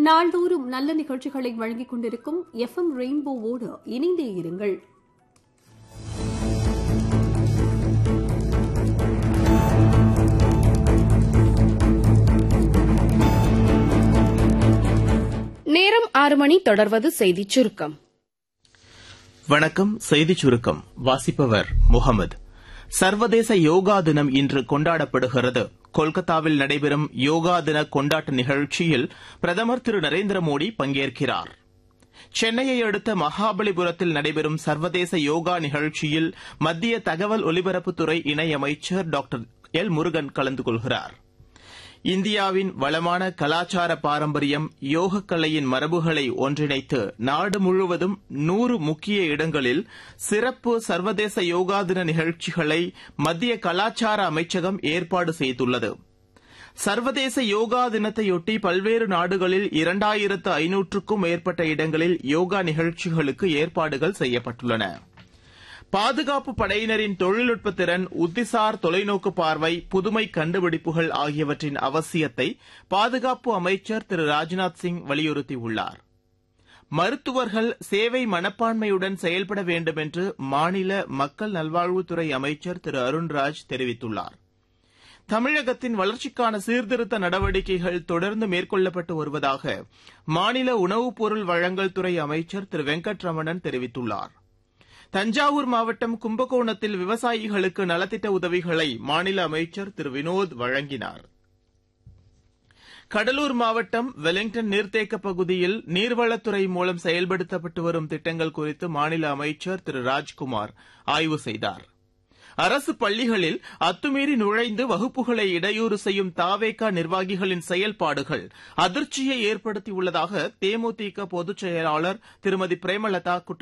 நாள்தோறும் நல்ல நிகழ்ச்சிகளை வழங்கிக் கொண்டிருக்கும் FM ரெயின்போவோடு இணைந்தே இருங்கள். நேரம் 6 மணி. தொடர்வது செய்திச் சுருக்கம். வணக்கம். செய்திச் சுருக்கம் வாசிப்பவர் முகமது. சர்வதேச யோகா தினம் இன்று கொண்டாடப்படுகிறது. கொல்கத்தாவில் நடைபெறும் யோகா தின கொண்டாட்ட நிகழ்ச்சியில் பிரதமர் திரு நரேந்திர மோடி பங்கேற்கிறார். சென்னையை அடுத்த மகாபலிபுரத்தில் நடைபெறும் சர்வதேச யோகா நிகழ்ச்சியில் மத்திய தகவல் ஒலிபரப்புத்துறை இணையமைச்சர் டாக்டர் எல் முருகன் கலந்து கொள்கிறார். இந்தியாவின் வளமான கலாச்சார பாரம்பரியம், யோகக்கலையின் மரபுகளை ஒன்றிணைத்து நாடு முழுவதும் 100 முக்கிய இடங்களில் சிறப்பு சர்வதேச யோகா தின நிகழ்ச்சிகளை மத்திய கலாச்சார அமைச்சகம் ஏற்பாடு செய்துள்ளது. சர்வதேச யோகா தினத்தையொட்டி பல்வேறு நாடுகளில் 2500க்கும் மேற்பட்ட இடங்களில் யோகா நிகழ்ச்சிகளுக்கு ஏற்பாடுகள் செய்யப்பட்டுள்ளன. பாதுகாப்பு படையினரின் தொழில்நுட்ப திறன், உத்திசார் தொலைநோக்கு பார்வை, புதுமை கண்டுபிடிப்புகள் ஆகியவற்றின் அவசியத்தை பாதுகாப்பு அமைச்சர் திரு ராஜ்நாத் சிங் வலியுறுத்தியுள்ளார். மருத்துவர்கள் சேவை மனப்பான்மையுடன் செயல்பட வேண்டும் என்று மாநில மக்கள் நல்வாழ்வுத்துறை அமைச்சர் திரு அருண்ராஜ் தெரிவித்துள்ளார். தமிழகத்தின் வளர்ச்சிக்கான சீர்திருத்த நடவடிக்கைகள் தொடர்ந்து மேற்கொள்ளப்பட்டு வருவதாக மாநில உணவுப் பொருள் வழங்கல் துறை அமைச்சர் திரு வெங்கட்ரமணன் தெரிவித்துள்ளார். தஞ்சாவூர் மாவட்டம் கும்பகோணத்தில் விவசாயிகளுக்கு நலத்திட்ட உதவிகளை மாநில அமைச்சர் திரு வினோத் வழங்கினார். கடலூர் மாவட்டம் வெலிங்டன் நீர்த்தேக்க பகுதியில் நீர்வளத்துறை மூலம் செயல்படுத்தப்பட்டு வரும் திட்டங்கள் குறித்து மாநில அமைச்சர் திரு ராஜ்குமார் ஆய்வு செய்தார். அரசு பள்ளிகளில் அத்துமீறி நுழைந்து வகுப்புகளை இடையூறு செய்யும் தாவேகா நிர்வாகிகளின் செயல்பாடுகள் அதிர்ச்சியை ஏற்படுத்தியுள்ளதாக தேமுதிக பொதுச் செயலாளர் திருமதி பிரேமலதா குற்றம்